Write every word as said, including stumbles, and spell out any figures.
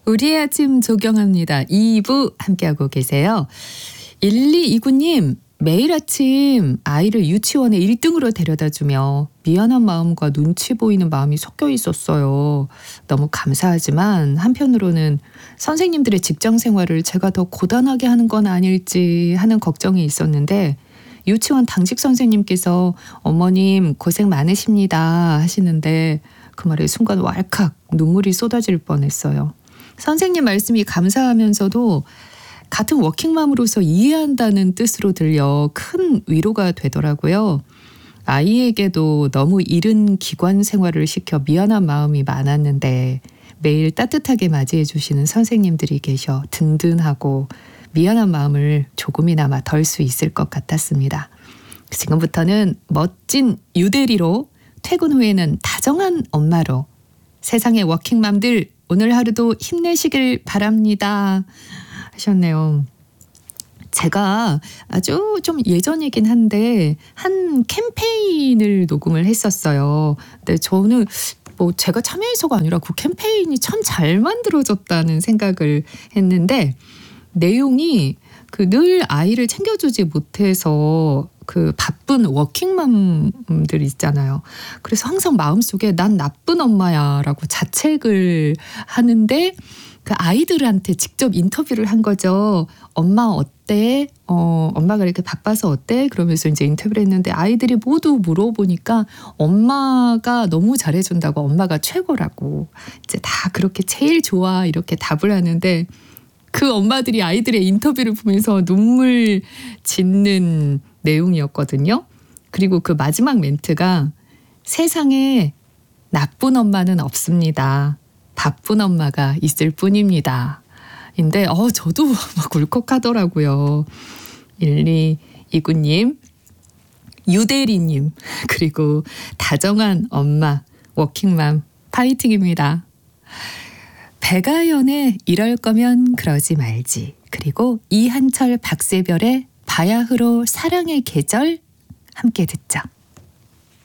우리의 아침 조경합니다. 이 부 함께하고 계세요. 일이이구 님, 매일 아침 아이를 유치원에 일 등으로 데려다주며 미안한 마음과 눈치 보이는 마음이 섞여 있었어요. 너무 감사하지만 한편으로는 선생님들의 직장 생활을 제가 더 고단하게 하는 건 아닐지 하는 걱정이 있었는데 유치원 당직 선생님께서 어머님 고생 많으십니다 하시는데 그 말에 순간 왈칵 눈물이 쏟아질 뻔했어요. 선생님 말씀이 감사하면서도 같은 워킹맘으로서 이해한다는 뜻으로 들려 큰 위로가 되더라고요. 아이에게도 너무 이른 기관 생활을 시켜 미안한 마음이 많았는데 매일 따뜻하게 맞이해 주시는 선생님들이 계셔 든든하고 미안한 마음을 조금이나마 덜 수 있을 것 같았습니다. 지금부터는 멋진 유대리로 퇴근 후에는 다정한 엄마로 세상의 워킹맘들 오늘 하루도 힘내시길 바랍니다 하셨네요. 제가 아주 좀 예전이긴 한데 한 캠페인을 녹음을 했었어요. 근데 저는 뭐 제가 참여해서가 아니라 그 캠페인이 참 잘 만들어졌다는 생각을 했는데 내용이 그 늘 아이를 챙겨주지 못해서 그 바쁜 워킹맘들 있잖아요. 그래서 항상 마음속에 난 나쁜 엄마야라고 자책을 하는데 그 아이들한테 직접 인터뷰를 한 거죠. 엄마 어때? 어, 엄마가 이렇게 바빠서 어때? 그러면서 이제 인터뷰를 했는데 아이들이 모두 물어보니까 엄마가 너무 잘해준다고 엄마가 최고라고 이제 다 그렇게 제일 좋아 이렇게 답을 하는데 그 엄마들이 아이들의 인터뷰를 보면서 눈물 짓는 내용이었거든요. 그리고 그 마지막 멘트가 세상에 나쁜 엄마는 없습니다. 바쁜 엄마가 있을 뿐입니다. 인데 어 저도 막 울컥하더라고요. 일이이구 님, 유대리님, 그리고 다정한 엄마, 워킹맘 파이팅입니다. 백아연의 이럴 거면 그러지 말지, 그리고 이한철 박세별의 바야흐로 사랑의 계절 함께 듣죠.